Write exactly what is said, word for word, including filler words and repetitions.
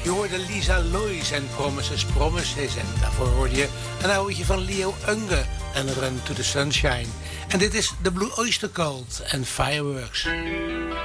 Je hoorde Lisa Lois en Promises, Promises. En daarvoor hoorde je een ouwtje van Leo Unge en Run to the Sunshine. En dit is The Blue Oyster Cult en Fireworks.